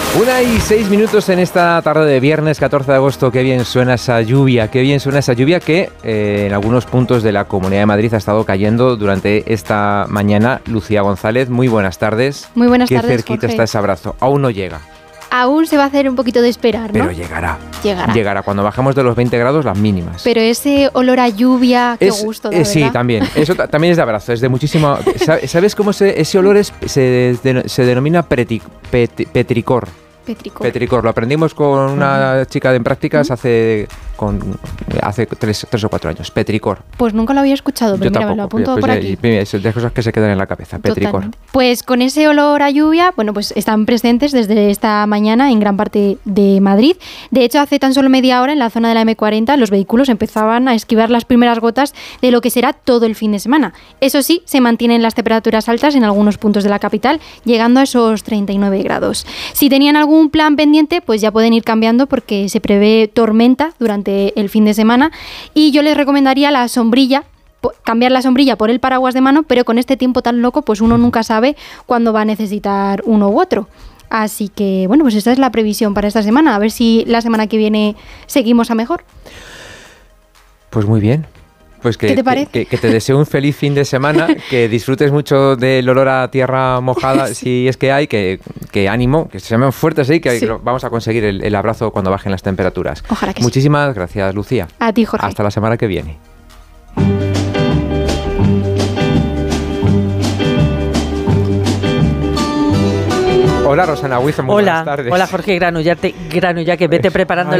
1:06 en esta tarde de viernes 14 de agosto. Qué bien suena esa lluvia, que en algunos puntos de la Comunidad de Madrid ha estado cayendo durante esta mañana. Lucía González, muy buenas tardes. Muy buenas tardes, Qué cerquita Jorge. está ese abrazo. Aún no llega. Aún se va a hacer un poquito de esperar, ¿no? Pero llegará. Llegará. Cuando bajemos de los 20 grados, las mínimas. Pero ese olor a lluvia, qué gusto, de sí, verdad. también. Eso también es de abrazo, es de muchísimo... ¿Sabes cómo ese olor se denomina petricor? Petricor. Lo aprendimos con una chica de prácticas hace 3 o 4 años. Petricor. Pues nunca lo había escuchado, pero mira, me lo apunto por aquí. Es de cosas que se quedan en la cabeza. Petricor. Totalmente. Pues con ese olor a lluvia, bueno, pues están presentes desde esta mañana en gran parte de Madrid. De hecho, hace tan solo media hora en la zona de la M40 los vehículos empezaban a esquivar las primeras gotas de lo que será todo el fin de semana. Eso sí, se mantienen las temperaturas altas en algunos puntos de la capital, llegando a esos 39 grados. Si tenían algún plan pendiente, pues ya pueden ir cambiando porque se prevé tormenta durante el fin de semana y yo les recomendaría la sombrilla, cambiar la sombrilla por el paraguas de mano, pero con este tiempo tan loco, pues uno nunca sabe cuándo va a necesitar uno u otro. Así que, bueno, pues esta es la previsión para esta semana. A ver si la semana que viene seguimos a mejor. Pues muy bien. Pues ¿Qué te parece? Que te deseo un feliz fin de semana, que disfrutes mucho del olor a tierra mojada, sí. Si es que hay, que ánimo, que seamos fuertes ahí, que sí. Vamos a conseguir el abrazo cuando bajen las temperaturas. Ojalá que Muchísimas gracias, Lucía. A ti, Jorge. Hasta la semana que viene. Hola, Rosana Huizo, muy buenas tardes. Hola, Jorge Granullaque, vete preparando